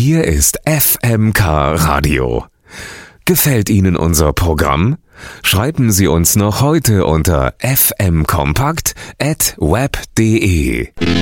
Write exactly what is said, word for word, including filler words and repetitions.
Hier ist F M K Radio. Gefällt Ihnen unser Programm? Schreiben Sie uns noch heute unter f m kompakt at web punkt de.